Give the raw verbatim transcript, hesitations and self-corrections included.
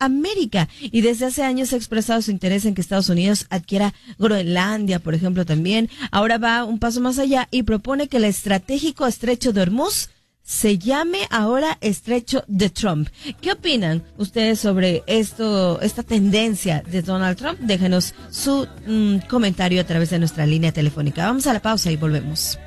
América. Y desde hace años ha expresado su interés en que Estados Unidos adquiera Groenlandia, por ejemplo, también. Ahora va un paso más allá y propone que el estratégico estrecho de Hormuz se llame ahora Estrecho de Trump. ¿Qué opinan ustedes sobre esto, esta tendencia de Donald Trump? Déjenos su mm, comentario a través de nuestra línea telefónica. Vamos a la pausa y volvemos.